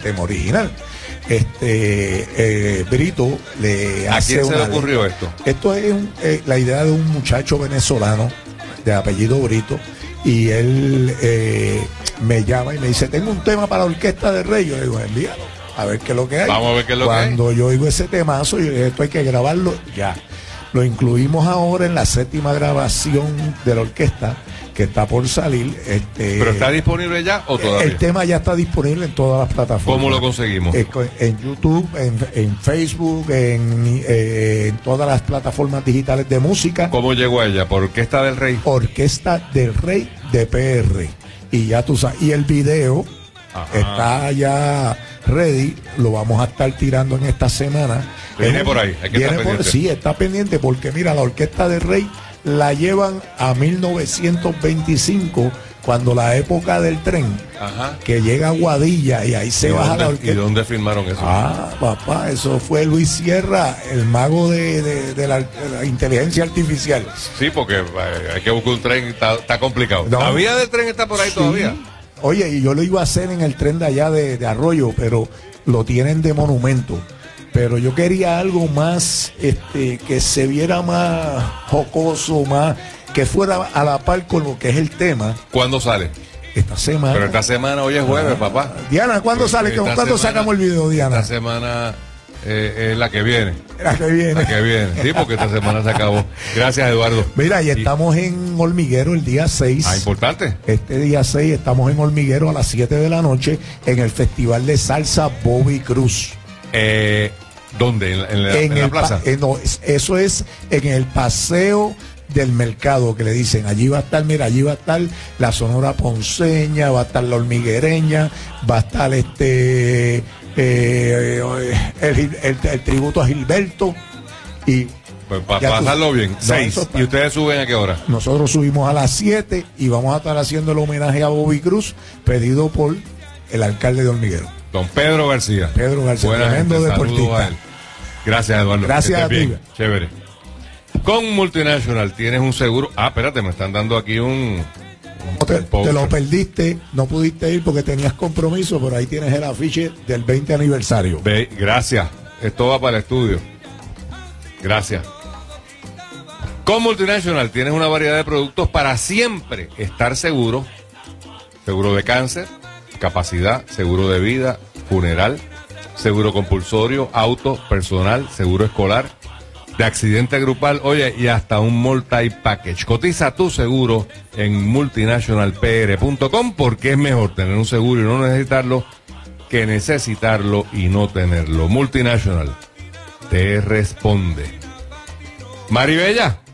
tema original. Brito le hace. ¿A quién se le ocurrió esto? Esto es la idea de un muchacho venezolano de apellido Brito, y él me llama y me dice: tengo un tema para la Orquesta del Rey. Yo le digo: envíalo, a ver qué es lo que hay. Vamos a ver qué es lo que hay. Cuando yo oigo ese temazo, yo dije: esto hay que grabarlo ya. Lo incluimos ahora en la 7ª grabación de la orquesta, que está por salir. ¿Pero está disponible ya o todavía? El tema ya está disponible en todas las plataformas. ¿Cómo lo conseguimos? En YouTube, en Facebook, en todas las plataformas digitales de música. ¿Cómo llegó a ella? ¿Por Orquesta del Rey? Orquesta del Rey de PR. Y ya tú sabes, y el video está ya ready, lo vamos a estar tirando en esta semana. Viene por ahí, hay que estar pendiente. Sí, está pendiente, porque mira, la Orquesta del Rey la llevan a 1925, cuando la época del tren, que llega a Guadilla y ahí se baja la orquesta. ¿Y dónde firmaron eso? Papá, eso fue Luis Sierra, el mago de la inteligencia artificial. Sí, porque hay que buscar un tren, está complicado. No. ¿La vía del tren está por ahí todavía? Oye, y yo lo iba a hacer en el tren de allá de Arroyo, pero lo tienen de monumento. Pero yo quería algo más, que se viera más jocoso, más, que fuera a la par con lo que es el tema. ¿Cuándo sale? Esta semana. Pero esta semana, hoy es jueves, papá. Diana, ¿cuándo sale? ¿Cuándo sacamos el video, Diana? Esta semana es la que viene. La que viene. La que viene. Sí, porque esta semana se acabó. Gracias, Eduardo. Mira, y estamos en Hormiguero el día 6. Importante. Este día 6 estamos en Hormiguero a las 7 de la noche en el Festival de Salsa Bobby Cruz. ¿Dónde? ¿En la plaza? No, eso es en el Paseo del Mercado, que le dicen. Allí va a estar, mira, allí va a estar la Sonora Ponceña, va a estar la Hormiguereña, va a estar el tributo a Gilberto. Y pues para pasarlo bien. 6. ¿Y ustedes suben a qué hora? Nosotros subimos a las 7 y vamos a estar haciendo el homenaje a Bobby Cruz, pedido por el alcalde de Hormiguero, don Pedro García. Tremendo deportista. Gracias, Eduardo. Gracias a ti. Bien. Chévere. Con Multinational tienes un seguro. Espérate, me están dando aquí un te lo perdiste, no pudiste ir porque tenías compromiso, pero ahí tienes el afiche del 20 aniversario. Gracias. Esto va para el estudio. Gracias. Con Multinational tienes una variedad de productos para siempre estar seguro. Seguro de cáncer, capacidad, seguro de vida, funeral, seguro compulsorio, auto, personal, seguro escolar, de accidente grupal, oye, y hasta un multi-package. Cotiza tu seguro en multinationalpr.com, porque es mejor tener un seguro y no necesitarlo que necesitarlo y no tenerlo. Multinational te responde. Maribella.